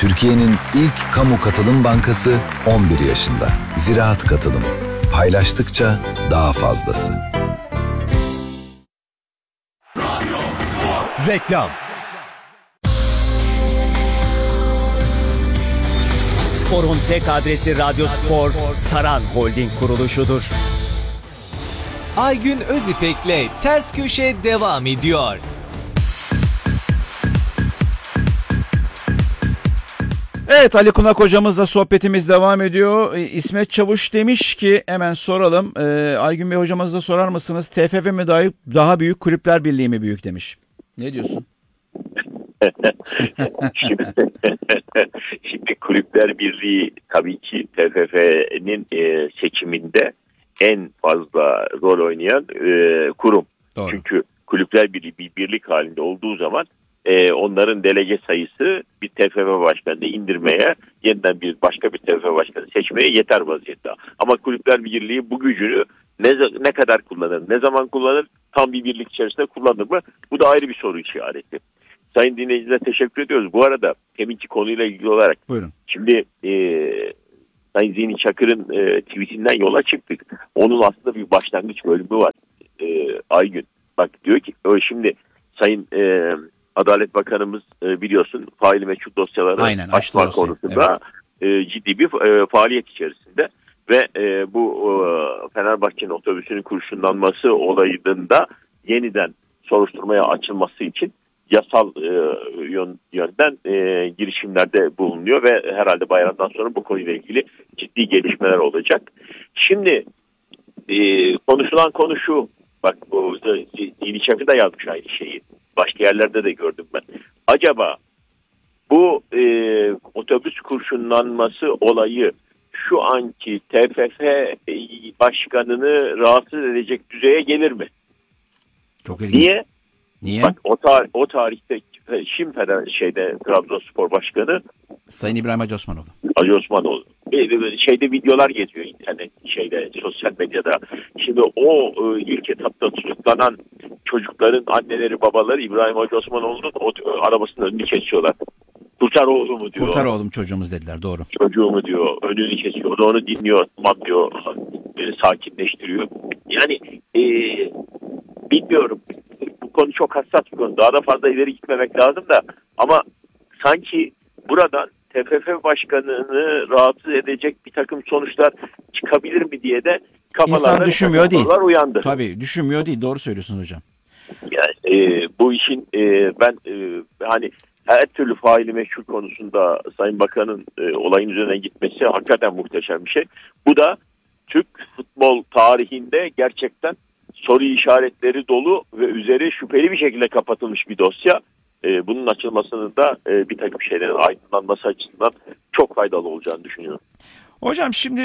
Türkiye'nin ilk kamu katılım bankası 11 yaşında. Ziraat Katılım. Paylaştıkça daha fazlası. Reklam. Spor'un tek adresi Radyo Spor, Saran Holding kuruluşudur. Aygün Özipek'le Ters Köşe devam ediyor. Evet, Ali Kunak hocamızla sohbetimiz devam ediyor. İsmet Çavuş demiş ki hemen soralım. Aygün Bey hocamıza sorar mısınız? TFF mi daha büyük, Kulüpler Birliği mi büyük demiş. Ne diyorsun? Şimdi Kulüpler Birliği tabii ki TFF'nin seçiminde en fazla rol oynayan kurum. Doğru. Çünkü Kulüpler Birliği bir birlik halinde olduğu zaman onların delege sayısı bir TFF başkanını indirmeye, yeniden başka bir TFF başkanı seçmeye yeter vaziyette. Ama Kulüpler Birliği bu gücünü ne kadar kullanır, ne zaman kullanır, tam bir birlik içerisinde kullanır mı? Bu da ayrı bir soru işareti. Sayın dinleyicilere teşekkür ediyoruz. Bu arada teminki konuyla ilgili olarak Buyurun. Şimdi Sayın Zihni Çakır'ın tweetinden yola çıktık. Onun aslında bir başlangıç bölümü var. Aygün. Bak diyor ki şimdi Sayın Adalet Bakanımız biliyorsun faili meçhul dosyaları açma konusunda ciddi bir faaliyet içerisinde ve bu Fenerbahçe'nin otobüsünün kurşunlanması olayında yeniden soruşturmaya açılması için yasal yönden girişimlerde bulunuyor ve herhalde bayramdan sonra bu konuyla ilgili ciddi gelişmeler olacak. Şimdi konuşulan konu şu, bak bu Zihni Çakır da yazmış aynı şeyi. Başka yerlerde de gördüm ben. Acaba bu otobüs kurşunlanması olayı şu anki TFF başkanını rahatsız edecek düzeye gelir mi? Çok ilginç. Niye? Bak o tarihte Trabzonspor Başkanı Sayın İbrahim Hacı Osmanoğlu. Videolar geziyor sosyal medyada. Şimdi o ilk etapta tutuklanan çocukların anneleri babaları İbrahim Hacı Osmanoğlu'nun arabasının önünü kesiyorlar. Kurtar oğlumu diyor. Kurtar oğlum çocuğumuz dediler, doğru. Çocuğumu diyor, önünü kesiyor. O da onu dinliyor, tamam diyor, sakinleştiriyor. Yani bilmiyorum. Bu konu çok hassas bir konu. Daha da fazla ileri gitmemek lazım da. Ama sanki buradan TFF başkanını rahatsız edecek bir takım sonuçlar çıkabilir mi diye de kafalarda İnsan düşünmüyor değil. Uyandı. Tabii düşünmüyor değil. Doğru söylüyorsunuz hocam. Yani bu işin ben hani her türlü faili meçhul konusunda Sayın Bakan'ın olayın üzerine gitmesi hakikaten muhteşem bir şey. Bu da Türk futbol tarihinde gerçekten soru işaretleri dolu ve üzeri şüpheli bir şekilde kapatılmış bir dosya. Bunun açılmasının da bir takım şeylerin aydınlanması açısından çok faydalı olacağını düşünüyorum. Hocam şimdi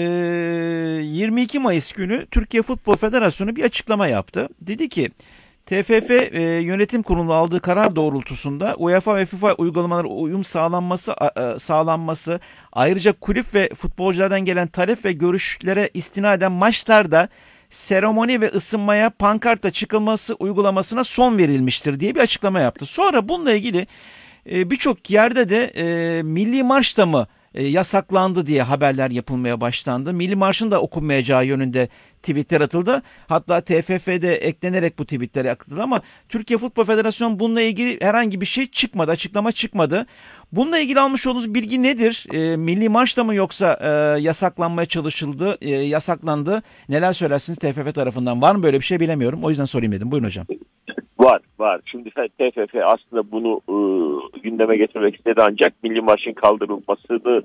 22 Mayıs günü Türkiye Futbol Federasyonu bir açıklama yaptı. Dedi ki TFF yönetim kurulu aldığı karar doğrultusunda UEFA ve FIFA uygulamalara uyum sağlanması, ayrıca kulüp ve futbolculardan gelen talep ve görüşlere istinaden maçlarda seremoni ve ısınmaya pankartla çıkılması uygulamasına son verilmiştir diye bir açıklama yaptı. Sonra bununla ilgili birçok yerde de milli marş da mı yasaklandı diye haberler yapılmaya başlandı. Milli Marş'ın da okunmayacağı yönünde tweetler atıldı. Hatta TFF'de eklenerek bu tweetler atıldı ama Türkiye Futbol Federasyonu bununla ilgili herhangi bir şey çıkmadı, açıklama çıkmadı. Bununla ilgili almış olduğunuz bilgi nedir? Milli Marş da mı yoksa yasaklanmaya çalışıldı, yasaklandı? Neler söylersiniz TFF tarafından? Var mı böyle bir şey bilemiyorum. O yüzden sorayım dedim. Buyurun hocam. Var. Şimdi TFF aslında bunu gündeme getirmek istedi ancak Milli Marş'ın kaldırılmasını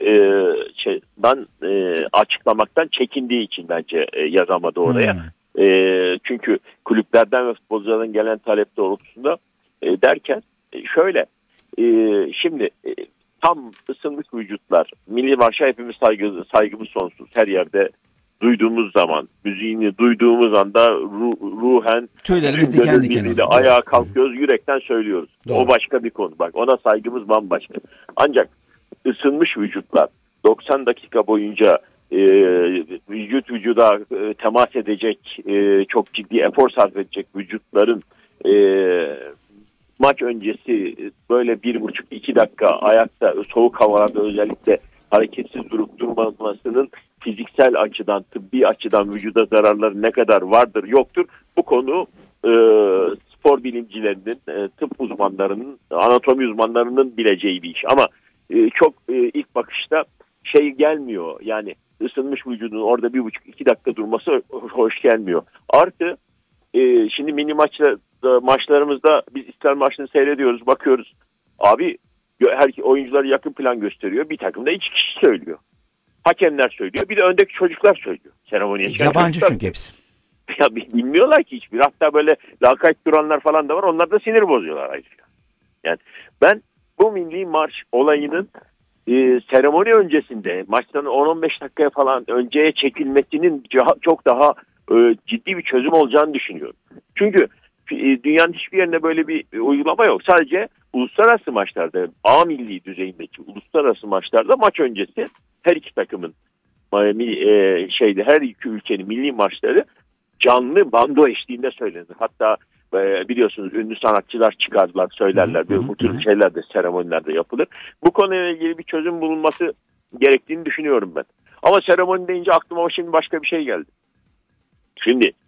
açıklamaktan çekindiği için bence yazamadı oraya. Çünkü kulüplerden ve futbolculardan gelen talep doğrultusunda derken şöyle şimdi tam ısınmış vücutlar, Milli Marş'a hepimiz saygımız sonsuz. Her yerde duyduğumuz zaman, müziğini duyduğumuz anda ruhen tüylerimiz diken diken oluyor. Ayağa kalkıyoruz, yürekten söylüyoruz. Doğru. O başka bir konu. Bak ona saygımız bambaşka. Ancak ısınmış vücutlar 90 dakika boyunca vücut vücuda temas edecek, çok ciddi efor sarf edecek vücutların maç öncesi böyle 1,5-2 dakika ayakta soğuk havalarda özellikle hareketsiz durup durmamasının fiziksel açıdan, tıbbi açıdan vücuda zararları ne kadar vardır yoktur. Bu konu spor bilimcilerinin, tıp uzmanlarının, anatomi uzmanlarının bileceği bir iş. Ama çok ilk bakışta şey gelmiyor. Yani ısınmış vücudun orada 1,5-2 dakika durması hoş gelmiyor. Artı şimdi mini maçlarımızda biz İstiklal maçını seyrediyoruz, bakıyoruz. Abi her oyuncular yakın plan gösteriyor. Bir takımda 2 kişi söylüyor. Hakemler söylüyor. Bir de öndeki çocuklar söylüyor. Seremoniye çıkan Yabancı çocuklar. çünkü hepsi. Ya bilmiyorlar ki hiçbir. Hatta böyle lakayt duranlar falan da var. Onlar da sinir bozuyorlar ayrıca. Yani ben bu milli marş olayının seremoni öncesinde maçtan 10-15 dakikaya falan önceye çekilmesinin çok daha ciddi bir çözüm olacağını düşünüyorum. Çünkü dünyanın hiçbir yerinde böyle bir uygulama yok. Sadece uluslararası maçlarda, A milli düzeyindeki uluslararası maçlarda maç öncesi her iki takımın her iki ülkenin milli maçları canlı bando eşliğinde söylenir. Hatta biliyorsunuz ünlü sanatçılar çıkardılar, söylerler. Bu tür şeyler de seremonilerde yapılır. Bu konuyla ilgili bir çözüm bulunması gerektiğini düşünüyorum ben. Ama seremoni deyince aklıma şimdi başka bir şey geldi. Şimdi